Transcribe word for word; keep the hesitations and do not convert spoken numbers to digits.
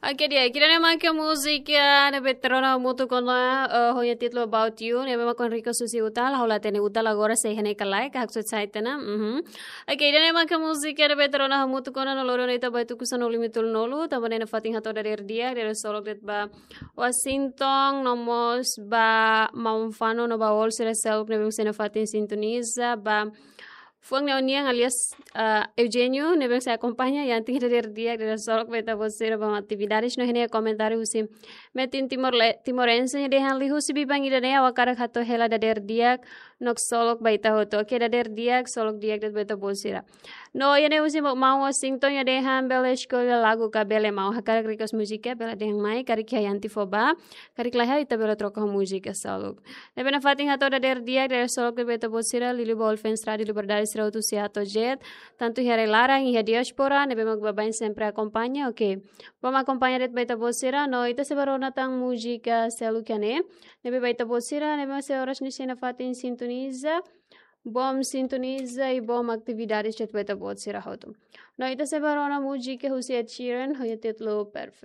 Oke dia, kira naman ka musika na veterano mutu kona uh, hoya titlo about you, ne bema kon Rico Susi utal, haula tene utal agora se hene kalai ka haksut saitana. Mhm. Oke, kira naman ka musika na veterano mutu kona no loro neta baitu kusan limitul nolu, tamane na fating hato dari dia dari solok det ba Washington nomos ba maumfano no ba wol sere self ne bema sene fating sintoniza ba Fuang na uniang alias uh, Eugenio, nebeng saya acompaña y antes de ir día de solo que beta vocera para actividades no genia comentário husi metin timor timorense de han li husi bibang ida ne awakara khato hela da der dia nok solok baita hoto ke da der dia solok dia de beta vocera no ya ne husi mau Washington ya de han bele escola lagu ka bele mau hakara krikos musika bela de mai kari kia yanti foba kari klaha ita bela troka musika solok nebena fating hato da der dia de solok de beta vocera lili bolfens radio liberdade Serautu Siato Jet, tanto here larang e diaspora, nebe magbabain sempre acompanha, ok. Vamos acompanhar det baita bosira, no ita se barona tang música selu kane, nebe baita bosira, nebe se horas ni sena fatin sintoniza, bom sintoniza e bom atividades det baita bosira hotu. No ita se barona música husi Ed Sheeran, hoya titlo perfect.